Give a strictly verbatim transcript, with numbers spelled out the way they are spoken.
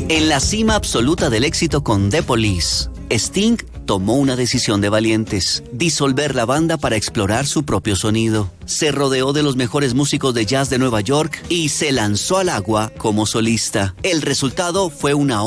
En la cima absoluta del éxito con The Police, Sting tomó una decisión de valientes: disolver la banda para explorar su propio sonido. Se rodeó de los mejores músicos de jazz de Nueva York y se lanzó al agua como solista. El resultado fue una